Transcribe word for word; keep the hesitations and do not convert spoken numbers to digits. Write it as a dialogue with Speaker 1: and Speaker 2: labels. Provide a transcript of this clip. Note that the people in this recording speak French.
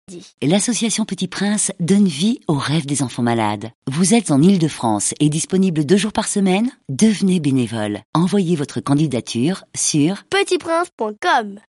Speaker 1: L'association Petit Prince donne vie aux rêves des enfants malades. Vous êtes en Île-de-France et disponible deux jours par semaine? Devenez bénévole. Envoyez votre candidature sur
Speaker 2: petit prince point com.